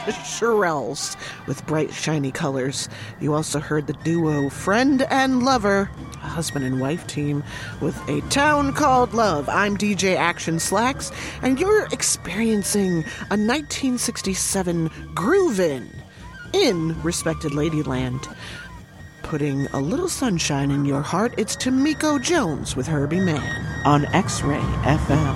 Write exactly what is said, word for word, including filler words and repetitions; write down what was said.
Shirelles with bright, shiny colors. You also heard the duo Friend and Lover, a husband and wife team, with A Town Called Love. I'm D J Action Slacks, and you're experiencing a nineteen sixty-seven groove-in in Respected Ladyland. Putting a little sunshine in your heart, it's Tamiko Jones with Herbie Mann on X-Ray F M.